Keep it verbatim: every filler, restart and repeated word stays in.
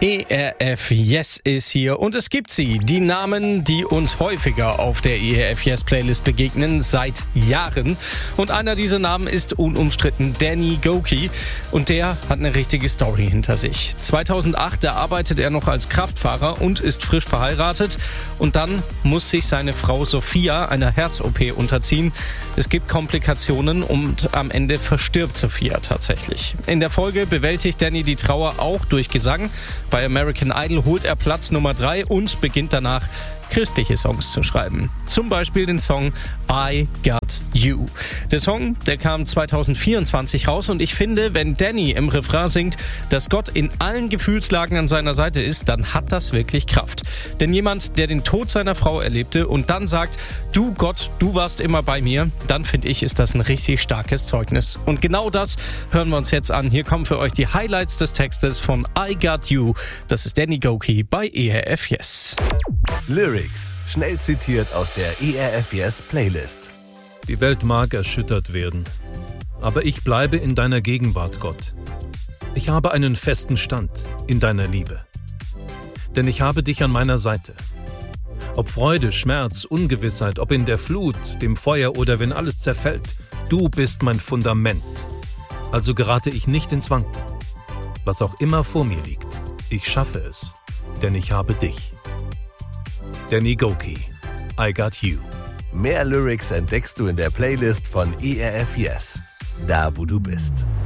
E R F Yes ist hier und es gibt sie, die Namen, die uns häufiger auf der E R F Yes Playlist begegnen, seit Jahren. Und einer dieser Namen ist unumstritten Danny Gokey und der hat eine richtige Story hinter sich. zweitausendacht, da arbeitet er noch als Kraftfahrer und ist frisch verheiratet und dann muss sich seine Frau Sophia einer Herz-O P unterziehen. Es gibt Komplikationen und am Ende verstirbt Sophia tatsächlich. In der Folge bewältigt Danny die Trauer auch durch Gesang. Bei American Idol holt er Platz Nummer drei und beginnt danach, christliche Songs zu schreiben. Zum Beispiel den Song I Got You. Der Song, der kam zweitausendvierundzwanzig raus und ich finde, wenn Danny im Refrain singt, dass Gott in allen Gefühlslagen an seiner Seite ist, dann hat das wirklich Kraft. Denn jemand, der den Tod seiner Frau erlebte und dann sagt, du Gott, du warst immer bei mir, dann finde ich, ist das ein richtig starkes Zeugnis. Und genau das hören wir uns jetzt an. Hier kommen für euch die Highlights des Textes von I Got You. Das ist Danny Gokey bei E R F Yes. Lyrics, schnell zitiert aus der E R F Yes Playlist. Die Welt mag erschüttert werden, aber ich bleibe in deiner Gegenwart, Gott. Ich habe einen festen Stand in deiner Liebe, denn ich habe dich an meiner Seite. Ob Freude, Schmerz, Ungewissheit, ob in der Flut, dem Feuer oder wenn alles zerfällt, du bist mein Fundament. Also gerate ich nicht ins Wanken. Was auch immer vor mir liegt, ich schaffe es, denn ich habe dich. Danny Gokey, I Got You. Mehr Lyrics entdeckst du in der Playlist von E R F Yes, da wo du bist.